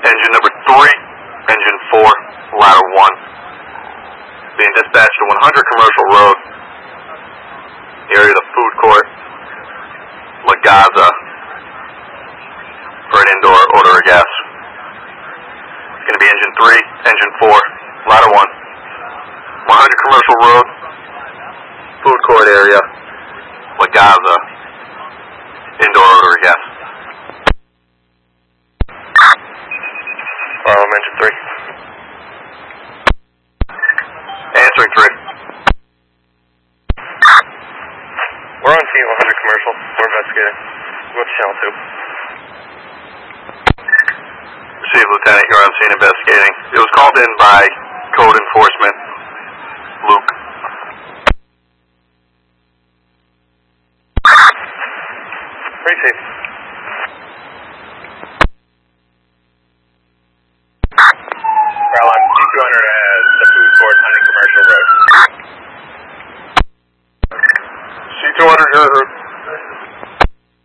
Engine number 3, engine 4, ladder 1. Being dispatched to 100 Commercial Road, area of the food court, La Gaza, for an indoor order of gas. It's going to be engine 3, engine 4, ladder 1, 100 Commercial Road, food court area, La Gaza, indoor order of gas. Engine 3. Answering 3. We're on scene 100 Commercial. We're investigating. What's channel 2? Received, Lieutenant. You're on scene investigating. It was called in by Code Enforcement, Luke. Very safe. Caroline, C200 has the food court, 100 Commercial Road. C200 here,